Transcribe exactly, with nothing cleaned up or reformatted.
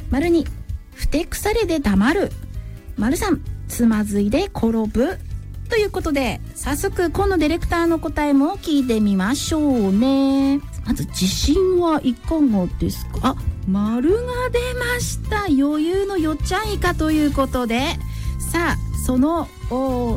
丸にふてくされで黙る。丸さんつまずいで転ぶ。ということで早速今野ディレクターの答えも聞いてみましょうね。まず自信はいかがですか？あ、丸が出ました。余裕のよっちゃん以下ということで、さあその